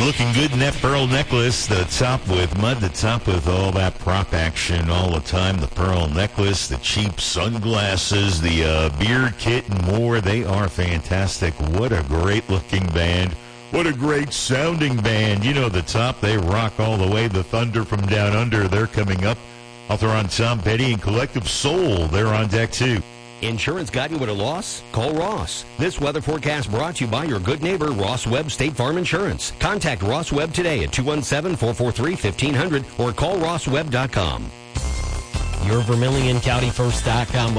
looking good in that pearl necklace. The top with mud, the top with all that prop action all the time. The pearl necklace, the cheap sunglasses, the beard kit, and more. They are fantastic. What a great-looking band. What a great sounding band. You know, the top, they rock all the way. The Thunder from Down Under, they're coming up. Author on Tom Petty and Collective Soul, they're on deck too. Insurance got you at a loss? Call Ross. This weather forecast brought to you by your good neighbor, Ross Webb State Farm Insurance. Contact Ross Webb today at 217-443-1500 or call rosswebb.com. Your VermilionCountyFirst.com